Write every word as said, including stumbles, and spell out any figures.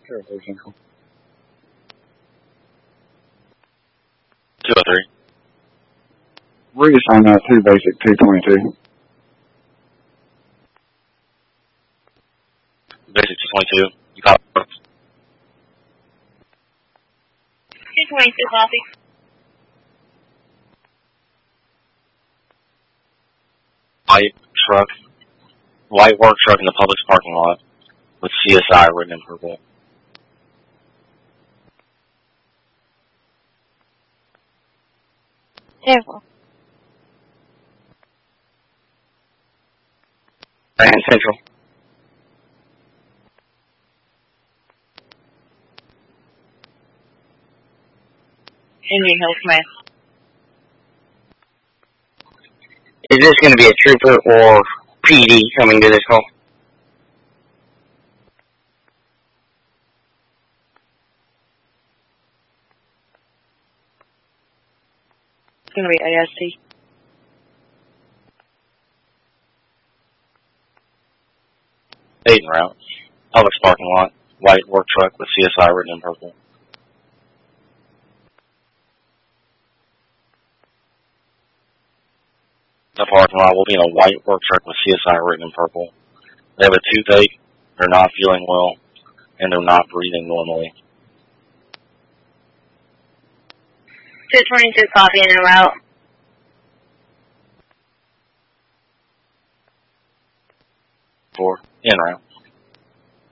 Sure, there's Central. two oh three. Reese on uh, two basic two twenty-two. Basic two twenty-two. You copy? two twenty-two copy. White truck. White work truck in the Publix parking lot with C S I written in purple. Careful. Grand Central. Henry Hill Command. Is this going to be a trooper or P D coming to this call? It's going to be A S T. Eight en route. Publix parking lot. White work truck with C S I written in purple. The parking lot will be in a white work truck with C S I written in purple. They have a toothache, they're not feeling well, and they're not breathing normally. two twenty-two copy in route. Four, en route.